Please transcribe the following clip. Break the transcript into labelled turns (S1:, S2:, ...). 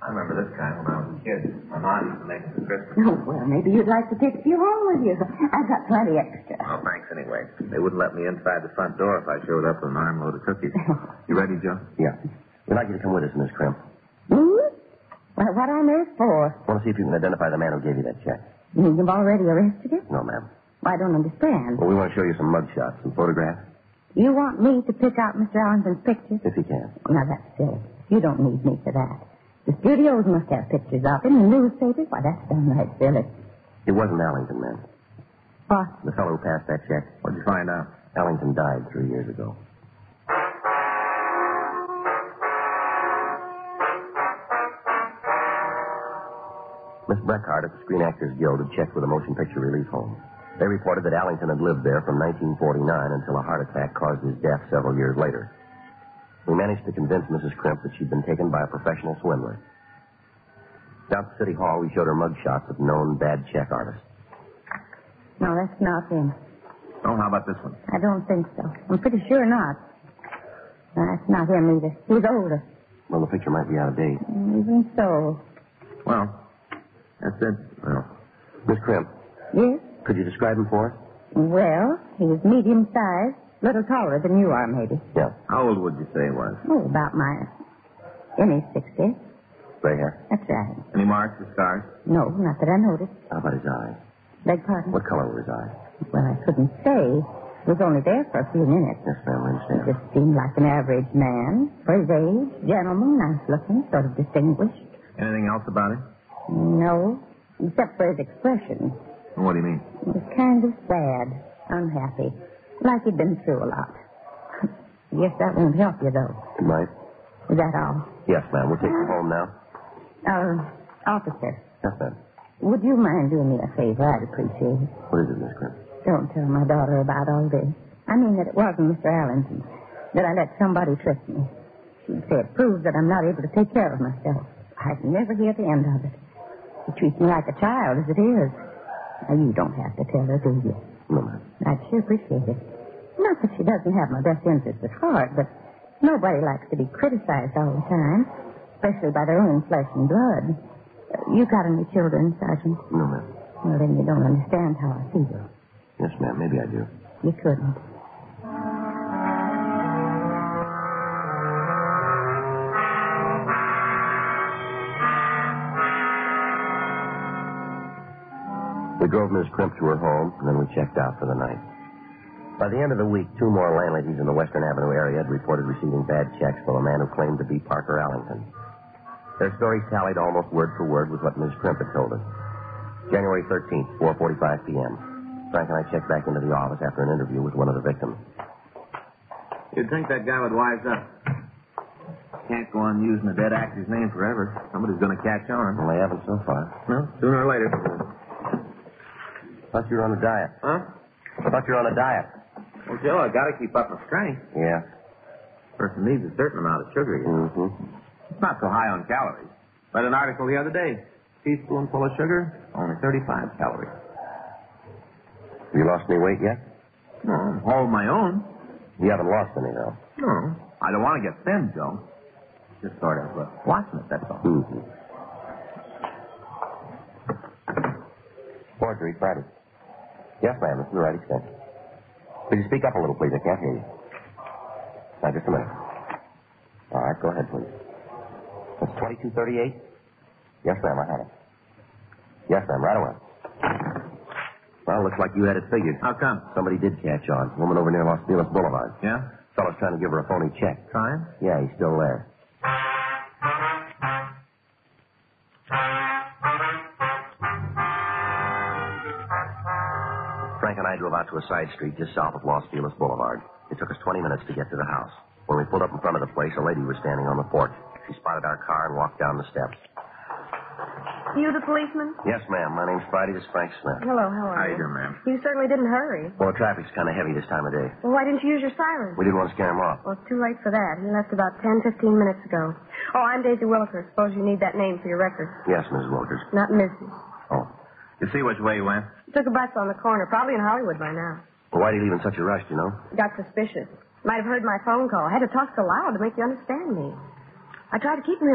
S1: I remember this kind when I was a kid. My mom used to make it for Christmas.
S2: Oh, well, maybe you'd like to take a few home with you. I've got plenty extra.
S1: Oh, thanks anyway. They wouldn't let me inside the front door if I showed up with an armload of cookies. You ready, Joe?
S3: Yeah. We'd like you to come with us, Miss Crimp.
S2: Me? Well, what on earth for?
S3: I want to see if you can identify the man who gave you that check.
S2: You mean you've already arrested him?
S3: No, ma'am.
S2: Well, I don't understand.
S3: Well, we want to show you some mugshots, some photographs.
S2: You want me to pick out Mr. Arlington's pictures?
S3: If you can.
S2: Now, that's silly. You don't need me for that. The studios must have pictures of him, the newspapers. Why, that's downright silly.
S3: It wasn't Allington, ma'am.
S2: What?
S3: The fellow who passed that check.
S1: What'd you find out?
S3: Allington died 3 years ago. Miss Breckhart at the Screen Actors Guild had checked with a motion picture relief home. They reported that Allington had lived there from 1949 until a heart attack caused his death several years later. We managed to convince Mrs. Crimp that she'd been taken by a professional swindler. Down at City Hall, we showed her mugshots of known bad check artists.
S2: No, that's not him.
S1: Oh, how about this one?
S2: I don't think so. I'm pretty sure not. No, that's not him either. He's older.
S3: Well, the picture might be out of date.
S2: Even so.
S1: Well, that's it. Well,
S3: Miss Crimp,
S2: Yes?
S3: could you describe him for us?
S2: Well, he's medium-sized, little taller than you are, maybe.
S3: Yeah.
S1: how old would you say he was?
S2: Oh, about in his 60s.
S3: Gray hair.
S2: That's right.
S1: Any marks or scars?
S2: No, not that I noticed.
S3: How about his eyes?
S2: Beg pardon?
S3: What color were his eyes?
S2: Well, I couldn't say. He was only there for a few minutes.
S3: Yes, ma'am, I
S2: He
S3: understand.
S2: just seemed like an average man. For his age, gentleman, nice-looking, sort of distinguished.
S1: Anything else about him?
S2: No, except for his expression.
S1: What do you mean?
S2: He was kind of sad, unhappy, like he'd been through a lot. Guess that won't help you, though.
S3: Good night.
S2: Is that all?
S3: Yes, ma'am. We'll take you home now.
S2: Officer,
S3: Yes, ma'am.
S2: would you mind doing me a favor? I'd appreciate it.
S3: What is it, Miss Crimp?
S2: Don't tell my daughter about all this. I mean that it wasn't Mr. Allington, that I let somebody trick me. She'd say it proves that I'm not able to take care of myself. I'd never hear the end of it. She treats me like a child, as it is. Now, you don't have to tell her, do you?
S3: No, ma'am.
S2: I'd sure appreciate it. Not that she doesn't have my best interests at heart, but nobody likes to be criticized all the time, especially by their own flesh and blood. You got any children, Sergeant?
S3: No, ma'am.
S2: Well, then you don't understand how I feel.
S3: Yes, ma'am. Maybe I do.
S2: You couldn't.
S3: We drove Miss Crimp to her home, and then we checked out for the night. By the end of the week, 2 more landladies in the Western Avenue area had reported receiving bad checks from a man who claimed to be Parker Allington. Their stories tallied almost word for word with what Miss Crimp had told us. January 13th, 4:45 p.m. Frank and I checked back into the office after an interview with one of the victims.
S1: You'd think that guy would wise up. Can't go on using a dead actor's name forever. Somebody's going to catch on.
S3: Well, they haven't so far.
S1: Well, sooner or later.
S3: Thought you were on a diet.
S1: Huh?
S3: I thought you were on a diet.
S1: Well, Joe, I got to keep up my strength.
S3: Yeah.
S1: Person needs a certain amount of sugar. You know.
S3: Mm-hmm.
S1: It's not so high on calories. Read an article the other day. Teaspoonful of sugar, only 35 calories.
S3: Have you lost any weight yet?
S1: No, I'm holding my own.
S3: You haven't lost any, though.
S1: No, I don't want to get thin, Joe. Just sort of watching it, that's all.
S3: Mm-hmm. Forgery, Friday. Yes, ma'am. It's in the right extension. Could you speak up a little, please? I can't hear you. Now, just a minute. All right, go ahead, please. That's 2238? Yes, ma'am, I had it. Yes, ma'am, right away. Well, looks like you had it figured.
S1: How come?
S3: Somebody did catch on. Woman over near Los Feliz Boulevard.
S1: Yeah?
S3: Fellow's trying to give her a phony check.
S1: Trying?
S3: Yeah, he's still there. Frank and I drove out to a side street just south of Los Feliz Boulevard. It took us 20 minutes to get to the house. When we pulled up in front of the place, a lady was standing on the porch. She spotted our car and walked down the steps.
S4: You the policeman?
S3: Yes, ma'am. My name's Friday. This is Frank Smith.
S4: Hello, how
S1: How
S4: are
S1: you
S4: you?
S1: doing, ma'am?
S4: You certainly didn't hurry.
S3: Well, the traffic's kind of heavy this time of day.
S4: Well, why didn't you use your siren?
S3: We didn't want to scare him off.
S4: Well, it's too late for that. He left about 10, 15 minutes ago. Oh, I'm Daisy Williker. Suppose you need that name for your record.
S3: Yes, Mrs. Wilkers.
S4: Not Mrs.
S3: Oh.
S1: You see which way you went?
S4: Took a bus on the corner, probably in Hollywood by now.
S3: Well, why did he leave in such a rush, do you know?
S4: Got suspicious. Might have heard my phone call. I had to talk so loud to make you understand me. I tried to keep him